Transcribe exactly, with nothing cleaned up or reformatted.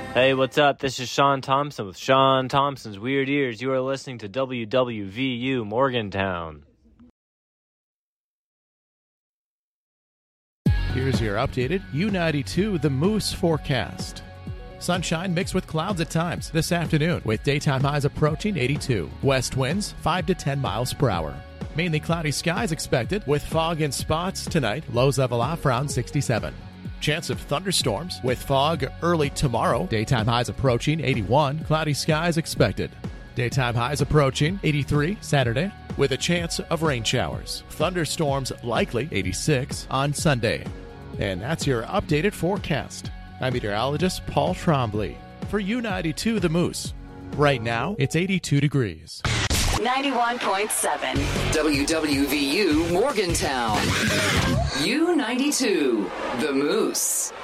Hey, what's up? This is Sean Thompson with Sean Thompson's Weird Ears. You are listening to W W V U Morgantown. Here's your updated U ninety-two The Moose forecast. Sunshine mixed with clouds at times this afternoon, with daytime highs approaching eighty-two. West winds five to ten miles per hour. Mainly cloudy skies expected, with fog in spots tonight. Lows level off around sixty-seven. Chance of thunderstorms with fog early tomorrow. Daytime highs approaching eighty-one. Cloudy skies expected. Daytime highs approaching eighty-three Saturday, with a chance of rain showers. Thunderstorms likely eighty-six on Sunday. And that's your updated forecast. I'm meteorologist Paul Trombley for U ninety-two The Moose. Right now, it's eighty-two degrees. ninety-one point seven W W V U Morgantown. U ninety-two The Moose.